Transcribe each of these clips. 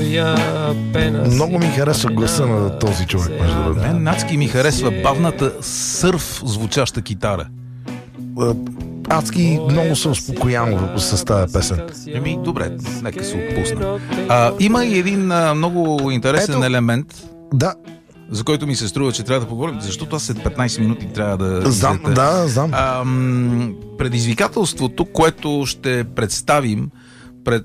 Много ми харесва гласа на този човек, между другото. Мен адски ми харесва бавната сърф звучаща китара. Адски много се успокояно с тази песен. Добре, нека се отпусна. Има и един много интересен елемент, да, за който ми се струва, че трябва да поговорим, защото аз след 15 минути трябва да знам. Предизвикателството, което ще представим пред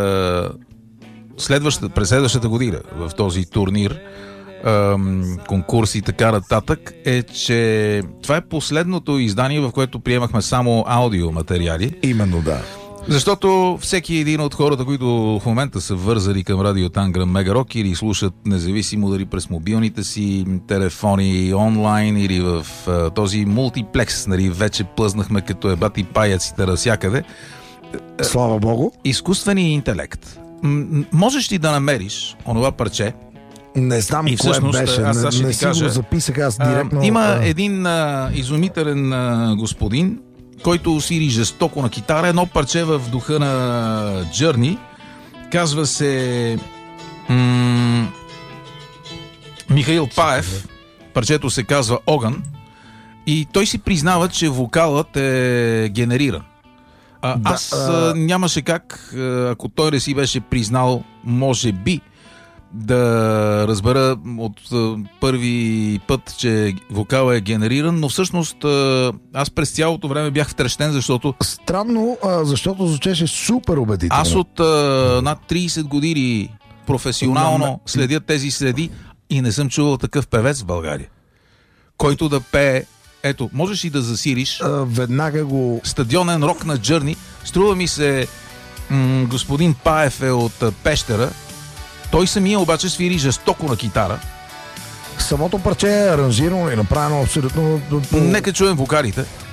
следващата година в този турнир, конкурс и така нататък, е, че това е последното издание, в което приемахме само аудиоматериали. Именно, да. Защото всеки един от хората, които в момента са вързали към радио Танграм Мегарок или слушат независимо дали през мобилните си телефони, онлайн или в този мултиплекс, нали, вече плъзнахме като ебати паяците навсякъде. Слава Богу. Изкуственият интелект. Можеш ли да намериш онова парче? Не знам кое беше, не си го записах аз директно. Има един изумителен господин, който свири жестоко на китара, едно парче в духа на Journey. Казва се Михаил Паев. Парчето се казва Огън. И той си признава, че вокалът е генериран. Аз нямаше как, ако той не си беше признал, може би, да разбера от първи път, че вокалът е генериран, но всъщност аз през цялото време бях втрещен, защото... Странно, защото звучеше супер убедително. Аз от над 30 години професионално следя тези следи и не съм чувал такъв певец в България, който да пее. Ето, можеш и да засириш веднага го... стадионен рок на Journey. Струва ми се господин Паев е от Пещера. Той самия обаче свири жестоко на китара. Самото парче е аранжирано и направено абсолютно... Нека чуем вокалите.